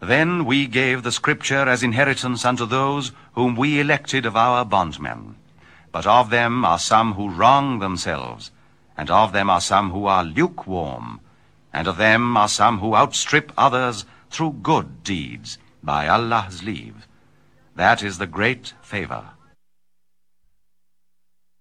Then we gave the Scripture as inheritance unto those whom we elected of our bondmen. But of them are some who wrong themselves, and of them are some who are lukewarm, and of them are some who outstrip others through good deeds, by Allah's leave. That is the great favor.